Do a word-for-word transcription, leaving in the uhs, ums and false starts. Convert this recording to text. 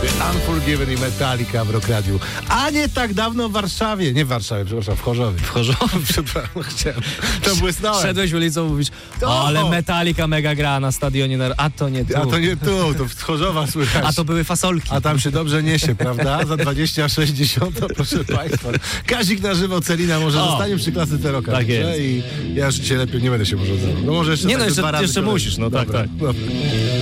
The Unforgiven i Metallica w Rock Radiu. A nie tak dawno w Warszawie, nie w Warszawie, przepraszam, w Chorzowie. W Chorzowie? Przepraszam, chciałem. To błysnąłem. Szedłeś ulicą, mówisz, o, ale Metallica mega gra na stadionie, na... a to nie tu. A to nie tu, to z Chorzowa słychać. A to były fasolki. A tam się dobrze niesie, prawda? Za dwadzieścia sześć dziesiąt, proszę państwa. Kazik na żywo, Celina, może O, zostaniemy przy klasy T-Rocka. tak jest. I ja już dzisiaj lepiej nie będę się może odzywał. No może jeszcze Nie tak no, dwa jeszcze, razy jeszcze kolej. musisz, no Dobra, tak, tak. dobra.